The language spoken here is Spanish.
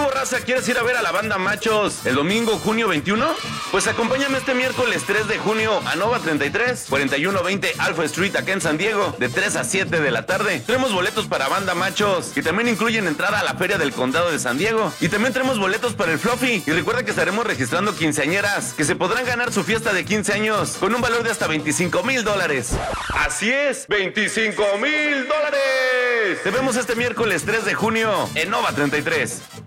hubo, raza? ¿Quieres ir a ver a la banda Machos el domingo, junio 21? Pues acompáñame este miércoles 3 de junio a Nova 33, 4120 Alpha Street, acá en San Diego, de 3 a 7 de la tarde. Tenemos boletos para banda Machos, que también incluyen entrada a la Feria del Condado de San Diego. Y también tenemos boletos para el Fluffy. Y recuerda que estaremos registrando quinceañeras, que se podrán ganar su fiesta de 15 años, con un valor de hasta $25,000. Así es, $25,000. Te vemos este miércoles 3 de junio en Nova 33.